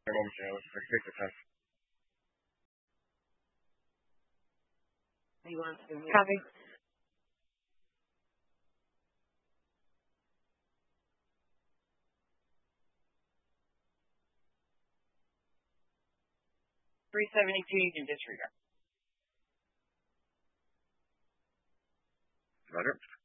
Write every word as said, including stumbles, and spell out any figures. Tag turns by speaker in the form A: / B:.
A: moment, you know, like take the time.
B: Copy. three seventy-two, you can disregard.
A: Roger.